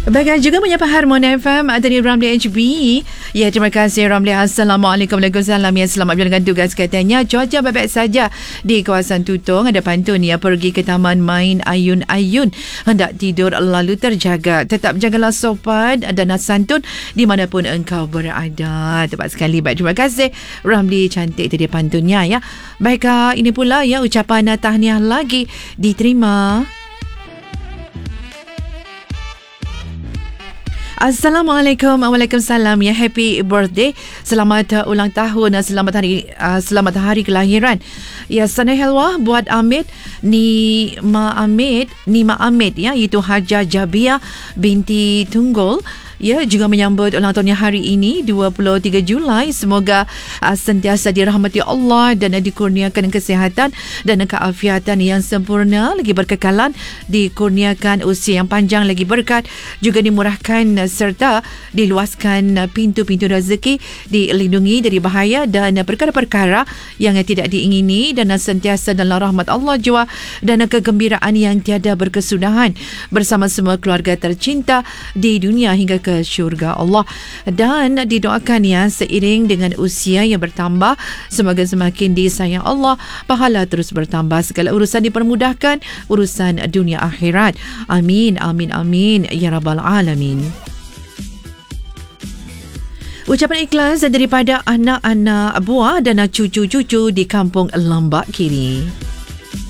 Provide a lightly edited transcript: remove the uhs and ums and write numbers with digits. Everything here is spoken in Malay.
Baik, juga menyapa Harmoni FM dari Ramli HB. Ya, terima kasih Ramli. Assalamualaikum. Waalaikumsalam. Ya, selamat berjalan tugas katanya. Cuaca baik-baik saja di kawasan Tutong. Ada pantun ya, pergi ke taman main ayun-ayun. Hendak tidur lalu terjaga. Tetap jagalah sopan dan santun dimanapun engkau berada. Tepat sekali. Baik, terima kasih Ramli. Cantik tadi pantunnya ya. Baik, ini pula ya ucapan tahniah lagi diterima. Assalamualaikum. Waalaikumsalam. Ya, happy birthday. Selamat ulang tahun. Selamat hari kelahiran. Ya, sana helwa buat Amit Nima Amit ya, itu Haja Jabia binti Tunggul. Ya, juga menyambut ulang tahunnya hari ini 23 Julai. Semoga sentiasa dirahmati Allah dan dikurniakan kesihatan dan keafiatan yang sempurna, lagi berkekalan, dikurniakan usia yang panjang, lagi berkat, juga dimurahkan serta diluaskan pintu-pintu rezeki, dilindungi dari bahaya dan perkara-perkara yang tidak diingini, dan sentiasa dalam rahmat Allah jua dan kegembiraan yang tiada berkesudahan bersama semua keluarga tercinta di dunia hingga ke syurga Allah. Dan didoakan ya, seiring dengan usia yang bertambah, semoga semakin disayang Allah, pahala terus bertambah, segala urusan dipermudahkan, urusan dunia akhirat. Amin, amin, amin ya rabbal alamin. Ucapan ikhlas daripada anak-anak buah dan cucu-cucu di kampung Lambak Kiri.